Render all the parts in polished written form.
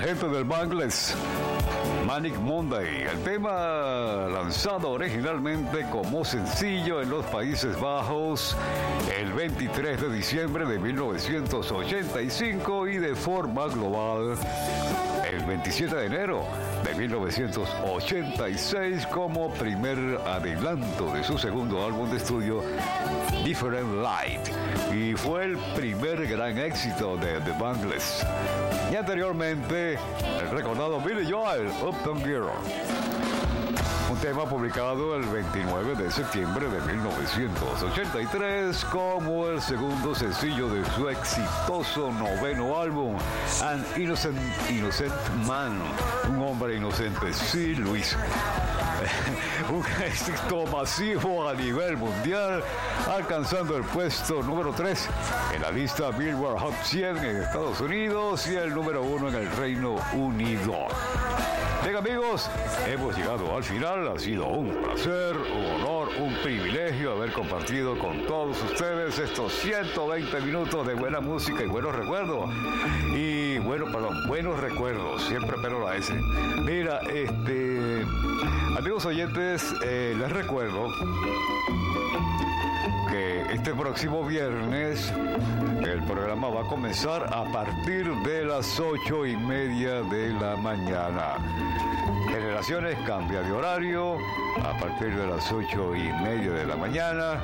gente del Bangles, Manic Monday, el tema lanzado originalmente como sencillo en los Países Bajos el 23 de diciembre de 1985 y de forma global el 27 de enero de 1986 como primer adelanto de su segundo álbum de estudio Different Light, y fue el primer gran éxito de The Bangles. Y anteriormente el recordado Billy Joel, Uptown Girl, un tema publicado el 29 de septiembre de 1983 como el segundo sencillo de su exitoso noveno álbum, An Innocent Man, un hombre inocente. Sí, Luis. Un éxito masivo a nivel mundial, alcanzando el puesto número 3 en la lista Billboard Hot 100 en Estados Unidos y el número 1 en el Reino Unido. Bien, amigos, hemos llegado al final. Ha sido un placer, un honor, un privilegio haber compartido con todos ustedes estos 120 minutos de buena música y buenos recuerdos. Y buenos recuerdos, siempre pero la S. Mira, amigos oyentes, les recuerdo que este próximo viernes el programa va a comenzar a partir de las 8:30 de la mañana. Generaciones cambia de horario a partir de las 8:30 de la mañana.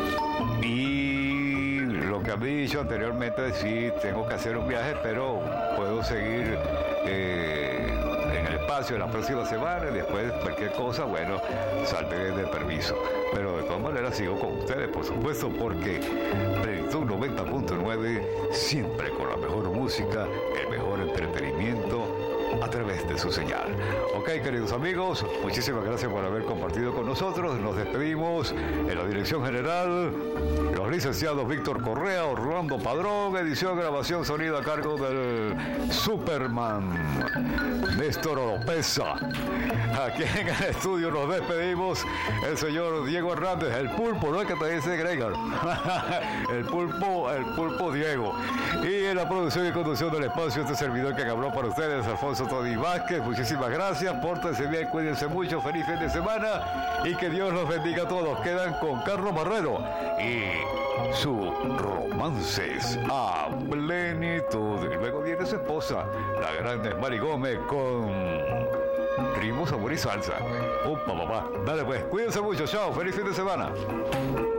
Y lo que había dicho anteriormente, sí, tengo que hacer un viaje, pero puedo seguir en el espacio de la próxima semana y después cualquier cosa, bueno, saldré de permiso. Pero de todas maneras sigo con ustedes, por supuesto, porque Plenitud 90.9, siempre con la mejor música, el mejor entretenimiento a través de su señal. Ok, queridos amigos, muchísimas gracias por haber compartido con nosotros. Nos despedimos en la dirección general, los licenciados Víctor Correa, Orlando Padrón, edición, grabación, sonido a cargo del Superman Néstor Oropesa. Aquí en el estudio nos despedimos el señor Diego Hernández, el pulpo, ¿no es que te dice Gregor? el pulpo Diego. Y en la producción y conducción del espacio, este servidor que habló para ustedes, Alfonso Tony Vázquez. Muchísimas gracias, pórtense bien, cuídense mucho, feliz fin de semana y que Dios los bendiga a todos. Quedan con Carlos Marrero y sus romances a plenitud. Y luego viene su esposa, la grande Mari Gómez, con ritmo, sabor y salsa. Papá. Dale pues, cuídense mucho, chao, feliz fin de semana.